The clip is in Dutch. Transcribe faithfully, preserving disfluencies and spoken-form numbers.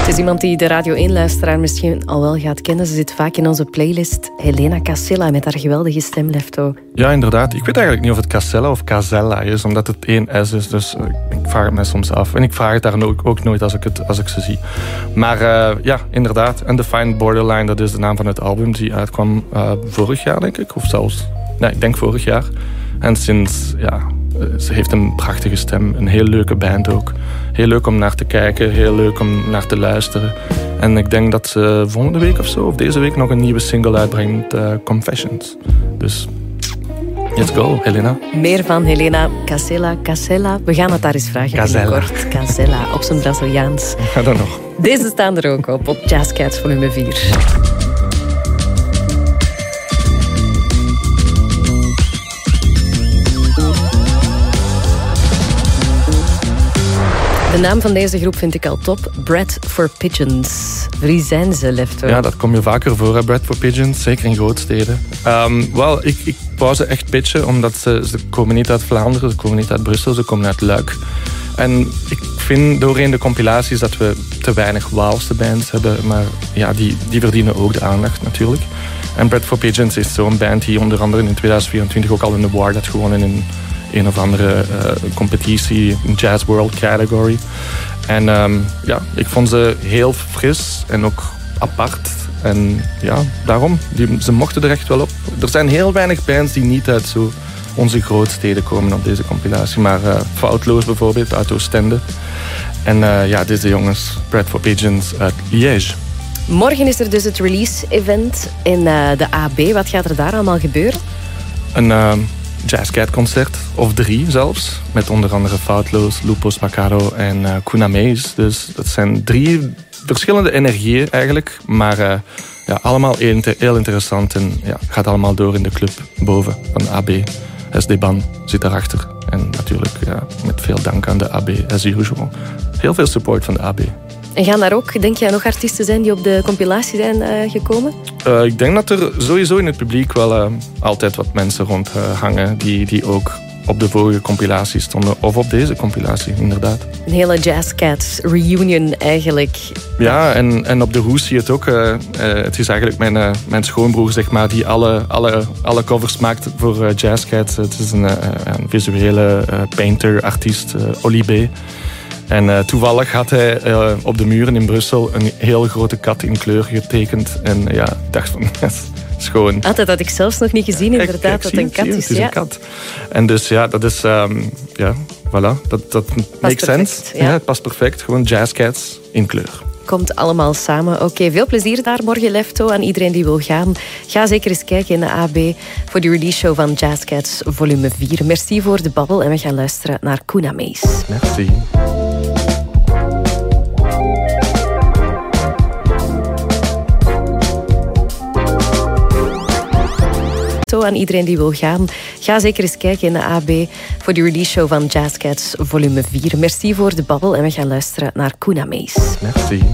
Het is iemand die de Radio één-luisteraar misschien al wel gaat kennen. Ze zit vaak in onze playlist. Helena Casella met haar geweldige stem, Lefto. Ja, inderdaad. Ik weet eigenlijk niet of het Casella of Casella is, omdat het één S is. Dus uh, ik vraag het mij soms af. En ik vraag het daar ook, ook nooit als ik, het, als ik ze zie. Maar uh, ja, inderdaad. Undefined Borderline, dat is de naam van het album die uitkwam uh, vorig jaar, denk ik. Of zelfs, nee, ik denk vorig jaar. En sinds, ja, ze heeft een prachtige stem. Een heel leuke band ook. Heel leuk om naar te kijken, heel leuk om naar te luisteren. En ik denk dat ze volgende week of zo, of deze week, nog een nieuwe single uitbrengt, uh, Confessions. Dus let's go, Helena. Meer van Helena Casella. Casella, we gaan het daar eens vragen binnenkort. Casella, op zijn Braziliaans. Ja, dan nog. Deze staan er ook op, op Jazz Cats volume vier. De naam van deze groep vind ik al top. Bread for Pigeons. Wie zijn ze, Lefto? Ja, dat kom je vaker voor, hè? Bread for Pigeons. Zeker in grootsteden. Um, Wel, ik, ik wou ze echt pitchen, omdat ze, ze komen niet uit Vlaanderen, ze komen niet uit Brussel, ze komen uit Luik. En ik vind doorheen de compilaties dat we te weinig Waalse bands hebben, maar ja, die, die verdienen ook de aandacht natuurlijk. En Bread for Pigeons is zo'n band die onder andere in tweeduizend vierentwintig ook al een award had gewonnen in een of andere uh, competitie, een Jazz World category. En um, ja, ik vond ze heel fris en ook apart. En ja, daarom, die, ze mochten er echt wel op. Er zijn heel weinig bands die niet uit zo onze grootsteden komen op deze compilatie. Maar uh, Foutloos bijvoorbeeld, uit Oostende. En uh, ja, deze jongens, Bread for Pigeons uit Liège. Morgen is er dus het release-event in uh, de A B. Wat gaat er daar allemaal gebeuren? Een uh, Jazzcat concert, of drie zelfs. Met onder andere Foutloos, Lupo Spaccato en uh, Kuna Meis. Dus dat zijn drie verschillende energieën eigenlijk. Maar uh, ja, allemaal heel, heel interessant. En ja, gaat allemaal door in de club boven van de A B. S D Ban zit daarachter. En natuurlijk ja, met veel dank aan de A B, as usual. Heel veel support van de A B. En gaan daar ook, denk je, nog artiesten zijn die op de compilatie zijn uh, gekomen? Uh, ik denk dat er sowieso in het publiek wel uh, altijd wat mensen rond uh, hangen die, die ook op de vorige compilatie stonden. Of op deze compilatie, inderdaad. Een hele Jazz Cats reunion eigenlijk. Ja, en, en op de hoes zie je het ook. Uh, uh, het is eigenlijk mijn, uh, mijn schoonbroer, zeg maar, die alle, alle, alle covers maakt voor uh, Jazz Cats. Het is een, uh, een visuele uh, painter, artiest, uh, Oli B. En uh, toevallig had hij uh, op de muren in Brussel een heel grote kat in kleur getekend. En uh, ja, ik dacht van, schoon. Ah, dat had ik zelfs nog niet gezien, inderdaad, kijk, dat het een kat is. Het is ja. een kat. En dus ja, dat is, um, ja, voilà, dat, dat makes sense. Ja. Ja, het past perfect. Gewoon Jazz Cats in kleur. Komt allemaal samen. Oké, okay, veel plezier daar morgen, Lefto. Aan iedereen die wil gaan, ga zeker eens kijken in de A B voor de release show van Jazz Cats volume vier. Merci voor de babbel en we gaan luisteren naar Kuna Meis. Merci. Aan iedereen die wil gaan, ga zeker eens kijken in de A B voor de release show van Jazz Cats volume vier. Merci voor de babbel en we gaan luisteren naar Kuna Meis. Merci.